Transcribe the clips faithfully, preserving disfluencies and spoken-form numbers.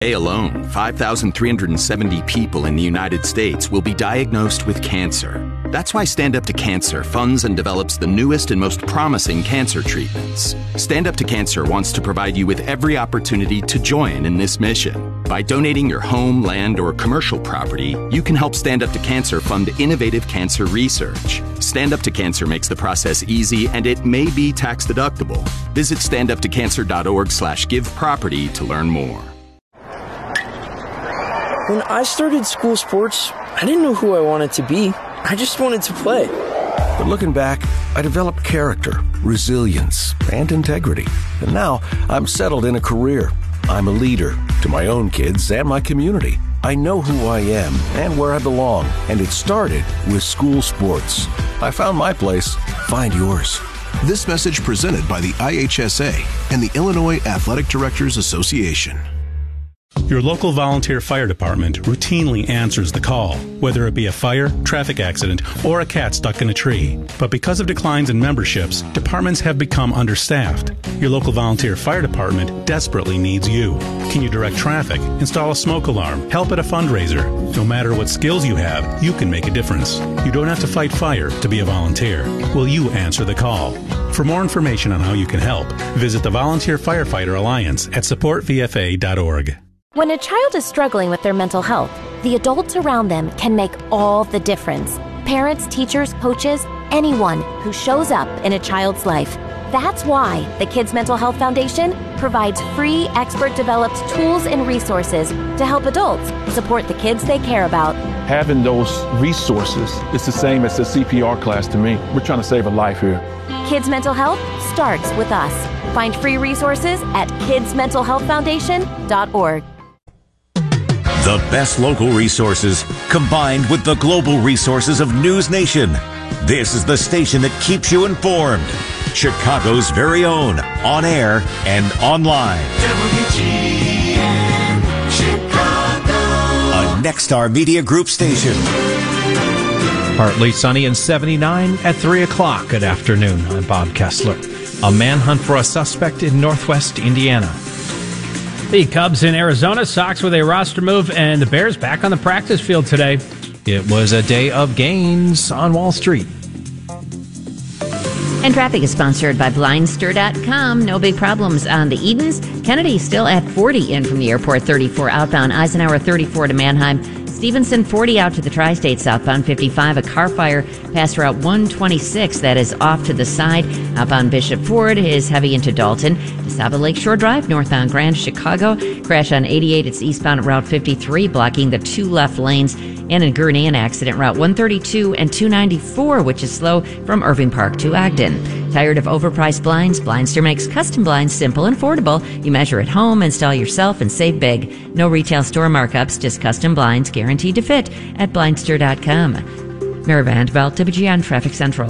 Today alone, five thousand three hundred seventy people in the United States will be diagnosed with cancer. That's why Stand Up to Cancer funds and develops the newest and most promising cancer treatments. Stand Up to Cancer wants to provide you with every opportunity to join in this mission. By donating your home, land, or commercial property, you can help Stand Up to Cancer fund innovative cancer research. Stand Up to Cancer makes the process easy, and it may be tax deductible. Visit standuptocancer.org slash give property to learn more. When I started school sports, I didn't know who I wanted to be. I just wanted to play. But looking back, I developed character, resilience, and integrity. And now I'm settled in a career. I'm a leader to my own kids and my community. I know who I am and where I belong, and it started with school sports. I found my place. Find yours. This message presented by the I H S A and the Illinois Athletic Directors Association. Your local volunteer fire department routinely answers the call, whether it be a fire, traffic accident, or a cat stuck in a tree. But because of declines in memberships, departments have become understaffed. Your local volunteer fire department desperately needs you. Can you direct traffic, install a smoke alarm, help at a fundraiser? No matter what skills you have, you can make a difference. You don't have to fight fire to be a volunteer. Will you answer the call? For more information on how you can help, visit the Volunteer Firefighter Alliance at support v f a dot org. When a child is struggling with their mental health, the adults around them can make all the difference. Parents, teachers, coaches, anyone who shows up in a child's life. That's why the Kids Mental Health Foundation provides free, expert-developed tools and resources to help adults support the kids they care about. Having those resources is the same as the C P R class to me. We're trying to save a life here. Kids Mental Health starts with us. Find free resources at kids mental health foundation dot org. The best local resources combined with the global resources of News Nation. This is the station that keeps you informed. Chicago's very own, on air and online. W G N Chicago. A Nexstar Media Group station. Partly sunny and seventy-nine at three o'clock. Good afternoon. I'm Bob Kessler. A manhunt for a suspect in northwest Indiana. The Cubs in Arizona, Sox with a roster move, and the Bears back on the practice field today. It was a day of gains on Wall Street. And traffic is sponsored by Blindster dot com. No big problems on the Edens. Kennedy still at forty in from the airport, thirty-four outbound. Eisenhower thirty-four to Manheim. Stevenson forty out to the Tri-State southbound fifty-five. A car fire past Route one twenty-six that is off to the side. Outbound Bishop Ford is heavy into Dalton. DeSaba Lakeshore Drive northbound Grand Chicago. Crash on eighty-eight. It's eastbound at Route fifty-three blocking the two left lanes. And in Gurnee, an accident Route one thirty-two and two ninety-four, which is slow from Irving Park to Ogden. Tired of overpriced blinds? Blindster makes custom blinds simple and affordable. You measure at home, install yourself, and save big. No retail store markups, just custom blinds guaranteed to fit at Blindster dot com. Mary Vandeveld, W G N Traffic Central.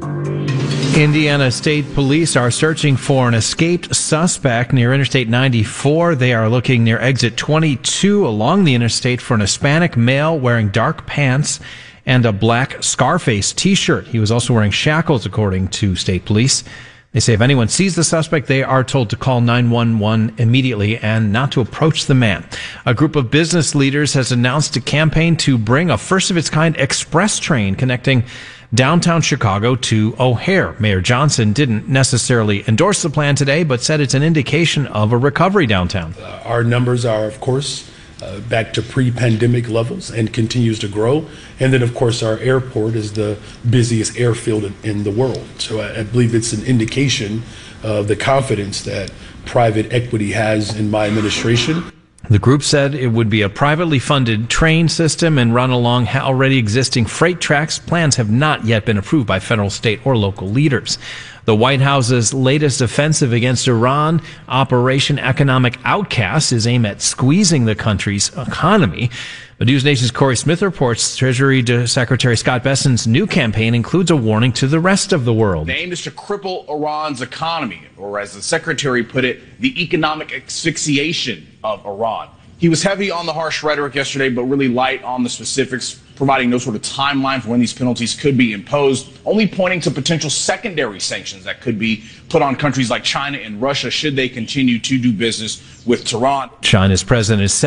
Indiana State Police are searching for an escaped suspect near Interstate ninety-four. They are looking near exit twenty-two along the interstate for an Hispanic male wearing dark pants and a black Scarface t-shirt. He was also wearing shackles, according to state police. They say if anyone sees the suspect, they are told to call nine one one immediately and not to approach the man. A group of business leaders has announced a campaign to bring a first-of-its-kind express train connecting downtown Chicago to O'Hare. Mayor Johnson didn't necessarily endorse the plan today, but said it's an indication of a recovery downtown. Uh, our numbers are, of course, uh, back to pre-pandemic levels and continues to grow. And then, of course, our airport is the busiest airfield in, in the world. So I, I believe it's an indication of the confidence that private equity has in my administration. The group said it would be a privately funded train system and run along already existing freight tracks. Plans have not yet been approved by federal, state, or local leaders. The White House's latest offensive against Iran, Operation Economic Outcast, is aimed at squeezing the country's economy. But News Nation's Corey Smith reports Treasury Secretary Scott Bessent's new campaign includes a warning to the rest of the world. The aim is to cripple Iran's economy, or as the secretary put it, the economic asphyxiation of Iran. He was heavy on the harsh rhetoric yesterday, but really light on the specifics, providing no sort of timeline for when these penalties could be imposed, only pointing to potential secondary sanctions that could be put on countries like China and Russia should they continue to do business with Tehran. China's president is